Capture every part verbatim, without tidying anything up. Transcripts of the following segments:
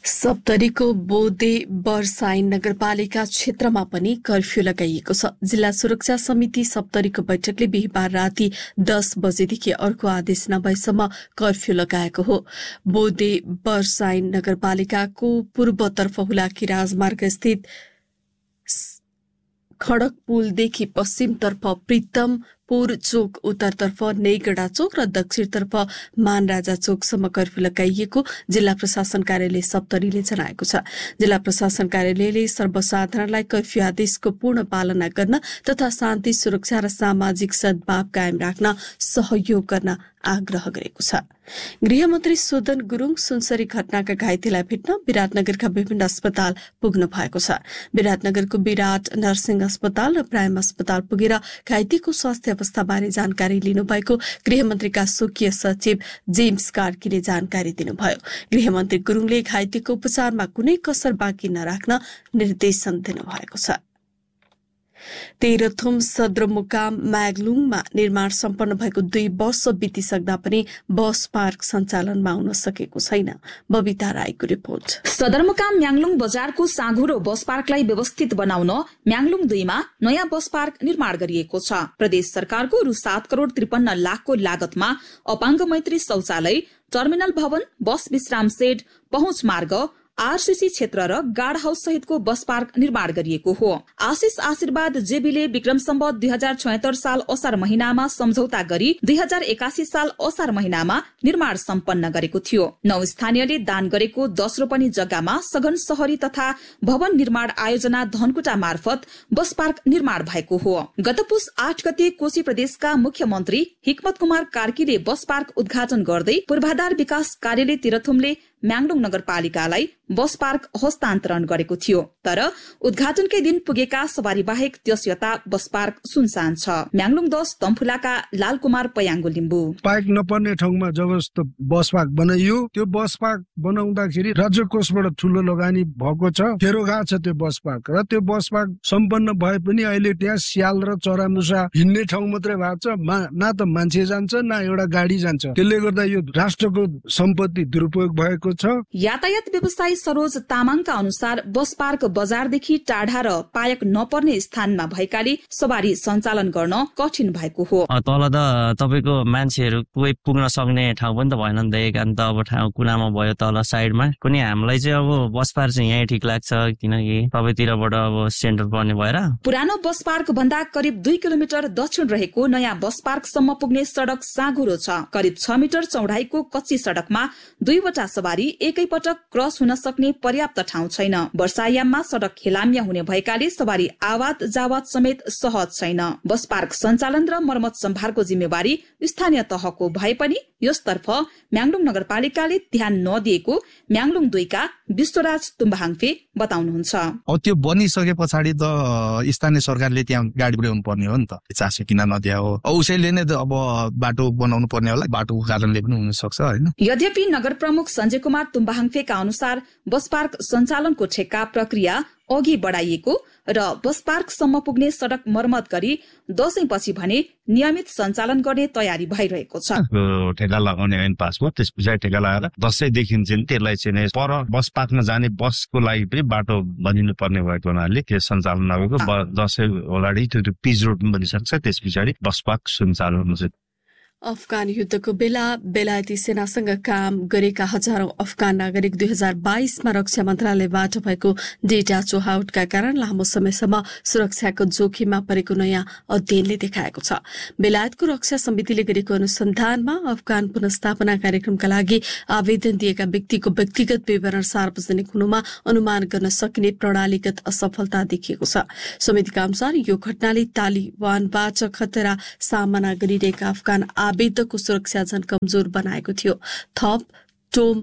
सप्तरीको बोदे बरसाइन नगरपालिका क्षेत्रमा पनि कर्फ्यू लगाइएको छ। जिल्ला सुरक्षा समिति सप्तरीको बैठकले बिहिबार राति दस बजेदेखि अर्को आदेश नभएसम्म कर्फ्यू लगाएको हो। बोदे बरसाइन नगरपालिकाको पूर्वतर्फ हुलाकी राजमार्ग स्थित खडक पुलदेखि पश्चिमतर्फ प्रितमपुर चोक, उत्तरतर्फ नेगडा चोक र दक्षिणतर्फ मानराजा चोकसम्म कर्फ्यू लगाइएको जिल्ला प्रशासन कार्यालय सप्तरीले जनाएको छ। जिल्ला प्रशासन कार्यालयले सर्वसाधारणलाई कर्फ्यू आदेशको पूर्ण पालना गर्न तथा शान्ति, सुरक्षा र सामाजिक सद्भाव कायम राख्न सहयोग गर्न आग्रह गरेको छ। गृहमन्त्री सोदन गुरुङ सुनसरी घटनाका घाइतेलाई भेट्न विराटनगरका विभिन्न अस्पताल पुग्नु भएको छ। विराटनगरको विराट नर्सिङ अस्पताल र प्राइम अस्पताल पुगेर घाइतेको स्वास्थ्य अवस्थाबारे जानकारी लिनुभएको गृहमन्त्रीका स्वकीय सचिव जेम्स कार्कीले जानकारी दिनुभयो। गृहमन्त्री गुरुङले घाइतेको उपचारमा कुनै कसर बाँकी नराख्न निर्देशन दिनुभएको छ। तेह्रथुम सदरमुकाम म्याग्लुङमा निर्माण सम्पन्न भएको दुई वर्ष बितिसक्दा पनि बस पार्क सञ्चालनमा आउन सकेको छैन। बबिता राईको रिपोर्ट। सदरमुकाम म्याग्लुङ बजारको साँघुरो बस पार्कलाई व्यवस्थित बनाउन म्याग्लुङ दुईमा नयाँ बस पार्क निर्माण गरिएको छ। प्रदेश सरकारको रु सात करोड़ त्रिपन्न लाखको लागतमा अपाङ्ग मैत्री शौचालय, टर्मिनल भवन, बस विश्राम सेड, पहुँच मार्ग, आरसीसी क्षेत्र र गार्ड हाउस सहितको बस पार्क निर्माण गरिएको हो। आशिष आशीर्वाद जेबीले विक्रम सम्वत दुई हजार छयत्तर साल असार महिनामा सम्झौता गरी दुई हजार एकासी साल असार महिनामा निर्माण सम्पन्न गरेको थियो। नौ स्थानीयले दान गरेको दस रोपनी जग्गामा सघन शहरी तथा भवन निर्माण आयोजना धनकुटा मार्फत बस पार्क निर्माण भएको हो। गत पुस आठ गते कोशी प्रदेशका मुख्यमन्त्री हिक्मत कुमार कार्कीले बस पार्क उद्घाटन गर्दै पूर्वाधार विकास कार्यालय तेह्रथुमले म्याग्लुङ नगरपालिकालाई बस पार्क हस्तान्तरण गरेको थियो। तर उद्घाटनकै दिन पुगेका सवारी बाहेक त्यस यता बस पार्क सुनसान छ। म्याग्लुङ दस तम्फुलाका लाल कुमार पयाङ्गो लिम्बू। पार्क नपर्ने ठाउँमा जब बस पार्क बनाइयो, त्यो बस पार्क बनाउँदाखेरि राज्य कोषबाट ठूलो लगानी भएको छ। खेरो गएको छ त्यो बस पार्क र त्यो बस पार्क सम्पन्न भए पनि अहिले त्यहाँ स्याल र चरामुसा हिँड्ने ठाउँ मात्रै भएको छ। न त मान्छे जान्छ न एउटा गाडी जान्छ। त्यसले गर्दा यो राष्ट्रको सम्पत्ति दुरुपयोग भएको छ। यातायात व्यवसायी सरोज तामाङका अनुसार बस पार्क बजारदेखि टाढा र पायक नपर्ने स्थानमा भएकाले सवारी सञ्चालन गर्न कठिन भएको हो। तल त तपाईको मान्छेहरू कोही पुग्न सक्ने ठाउँ पनि त भएन नि त। एक अन्त अब ठाउँ कुनामा भयो तल साइडमा कुनै। हामीलाई चाहिँ अब बस पार्क चाहिँ यहीँ ठिक लाग्छ, किनकि सबैतिरबाट अब सेन्टर पर्ने भएर। पुरानो बस पार्क भन्दा करिब दुई किलोमिटर दक्षिण रहेको नयाँ बस पार्कसम्म पुग्ने सड़क साँघुरो छ। करिब छ मिटर चौडाइको कच्ची सड़कमा दुईवटा सवारी एकै पटक क्रस हुन सक्ने पर्याप्त ठाउँ छैन। वर्षायाममा सड़क खेलामिया हुने भएकाले सवारी आवात जावात समेत सहज छैन। बस पार्क सञ्चालन र मर्मत सम्भारको जिम्मेवारी स्थानीय तहको भए पनि यसतर्फ म्याग्लुङ नगरपालिकाले ध्यान नदिएको म्याग्लुङ दुईका विश्वराज तुम्बाहाङफे बताउनुहुन्छ। अब त्यो बनिसके पछाडि त स्थानीय सरकारले त्यहाँ गाडी पुर्याउनु पर्ने हो नि त। चासो किन नदिया हो, उसैले नै अब बाटो बनाउनु पर्ने होला। बाटोको कारणले पनि हुन सक्छ हैन। यद्यपि नगर प्रमुख सञ्जय कुमार तुम्बाहाङफेका अनुसार बस पार्क सञ्चालनको ठेक्का प्रक्रिया अघि बढाइएको र बस पार्कसम्म पुग्ने सड़क मर्मत गरी दशैंपछि भने नियमित सञ्चालन गर्ने तयारी भइरहेको छ। ठेका लगाउने ऐन पास भयो, त्यस पछाडि ठेका लगाएर दशैंदेखि चाहिँ त्यसलाई चाहिँ पर बस पार्कमा जाने बसको लागि पनि बाटो बनिनु पर्ने भएको हुनाले त्यो सञ्चालन नभएको। दशैं अगाडि त्यो पिच रोड पनि बनिसक्छ, त्यस पछाडि बस पार्क सञ्चालन हुन्छ। अफगान युद्धको बेला बेलायती सेनासँग काम गरेका हजारौं अफगान नागरिक दुई हजार बाइसमा रक्षा मन्त्रालयबाट भएको डेटा चोहाउटका कारण लामो समयसम्म सुरक्षाको जोखिममा परेको नयाँ अध्ययनले देखाएको छ। बेलायतको रक्षा समितिले गरेको अनुसन्धानमा अफगान पुनर्स्थापना कार्यक्रमका लागि आवेदन दिएका व्यक्तिको व्यक्तिगत विवरण सार्वजनिक हुनुमा अनुमान गर्न सकिने प्रणालीगत असफलता देखिएको छ। समितिका अनुसार यो घटनाले तालिबानबाट खतरा सामना गरिरहेका अफगान आवेदकको सुरक्षा झन कमजोर बनाएको थियो। थप Tomé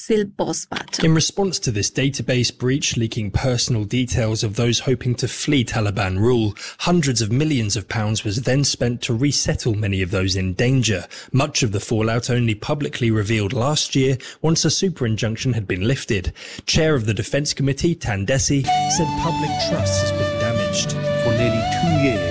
In response to this database breach leaking personal details of those hoping to flee Taliban rule, hundreds of millions of pounds was then spent to resettle many of those in danger. Much of the fallout only publicly revealed last year once a super injunction had been lifted. Chair of the Defence Committee, Tandesi, said public trust has been damaged. For nearly two years,